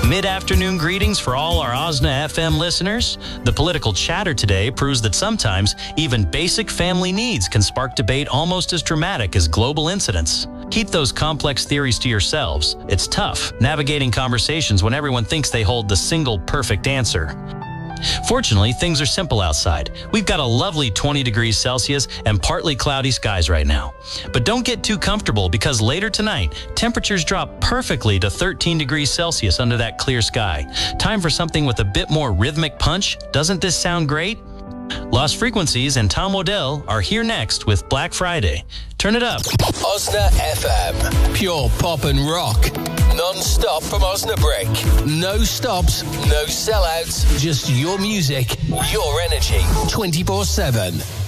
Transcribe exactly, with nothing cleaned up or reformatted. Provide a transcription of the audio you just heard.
Mid-afternoon greetings for all our Osna F M listeners. The political chatter today proves that sometimes even basic family needs can spark debate almost as dramatic as global incidents. Keep those complex theories to yourselves. It's tough navigating conversations when everyone thinks they hold the single perfect answer. Fortunately, things are simple outside. We've got a lovely twenty degrees Celsius and partly cloudy skies right now. But don't get too comfortable, because later tonight, temperatures drop perfectly to thirteen degrees Celsius under that clear sky. Time for something with a bit more rhythmic punch. Doesn't this sound great? Lost Frequencies and Tom Waddell are here next with Black Friday. Turn it up. Osna F M. Pure pop and rock. Non-stop from Osnabrick. No stops, no sellouts. Just your music, your energy. twenty-four seven.